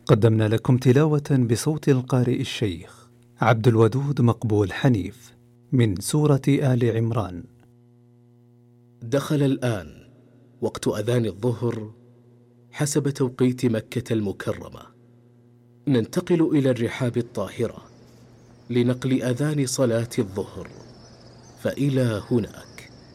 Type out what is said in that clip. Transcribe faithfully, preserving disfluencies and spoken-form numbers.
قدمنا لكم تلاوة بصوت القارئ الشيخ عبد الودود مقبول حنيف من سورة آل عمران. دخل الآن وقت أذان الظهر حسب توقيت مكة المكرمة. ننتقل إلى الرحاب الطاهرة لنقل أذان صلاة الظهر، فإلى هناك.